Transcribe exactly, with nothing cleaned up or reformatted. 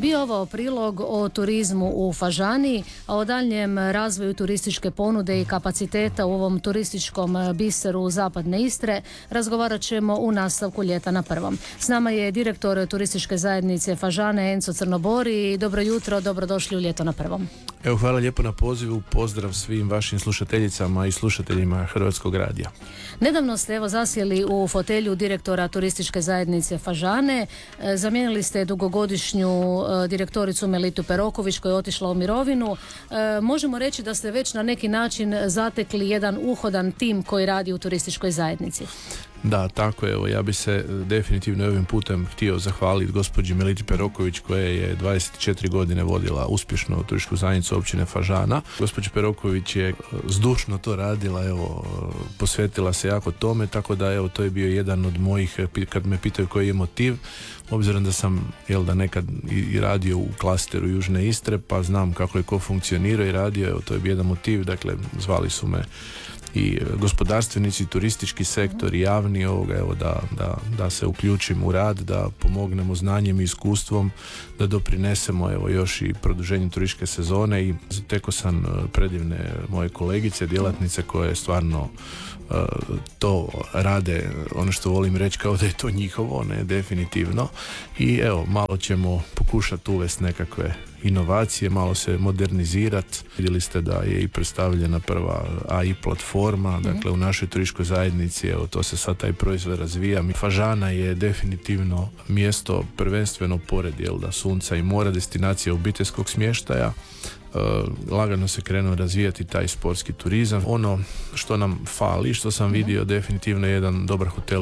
Bio ovo prilog o turizmu u Fažani, a o daljnjem razvoju turističke ponude i kapaciteta u ovom turističkom biseru Zapadne Istre razgovarat ćemo u nastavku Ljeta na prvom. S nama je direktor turističke zajednice Fažane Enzo Crnobori. Dobro jutro, dobrodošli u Ljeto na prvom. Evo, hvala lijepo na pozivu, pozdrav svim vašim slušateljicama i slušateljima Hrvatskog radija. Nedavno ste evo zasjeli u fotelju direktora turističke zajednice Fažane, e, zamijenili ste dugogodišnju e, direktoricu Melitu Peroković koja je otišla u mirovinu. E, možemo reći da ste već na neki način zatekli jedan uhodan tim koji radi u turističkoj zajednici. Da, tako je. Evo, ja bi se definitivno ovim putem htio zahvaliti gospođi Meliti Peroković koja je dvadeset četiri godine vodila uspješno turističku zajednicu općine Fažana. Gospođa Peroković je zdušno to radila, evo, posvetila se jako tome, tako da evo, to je bio jedan od mojih, kad me pitaju koji je motiv, obzirom da sam jel da nekad i radio u klasteru Južne Istre, pa znam kako je ko funkcionirao i radio, evo, to je bio jedan motiv, dakle zvali su me i gospodarstvenici, turistički sektor i javni ovoga, evo, da, da, da se uključim u rad, da pomognemo znanjem i iskustvom, da doprinesemo evo još i produženju turističke sezone i zateko sam predivne moje kolegice, djelatnice koje stvarno uh, to rade, ono što volim reći kao da je to njihovo, ne, definitivno. I evo, malo ćemo pokušati uvesti nekakve inovacije, malo se modernizirati. Vidjeli ste da je i predstavljena prva A I platforma, mm-hmm. dakle u našoj turističkoj zajednici, evo, to se sad taj proizvod razvija. Fažana je definitivno mjesto prvenstveno pored jel da sunca i mora, destinacija obiteljskog smještaja. Uh, lagano se krenuo razvijati taj sportski turizam. Ono što nam fali, što sam vidio, definitivno je jedan dobar hotel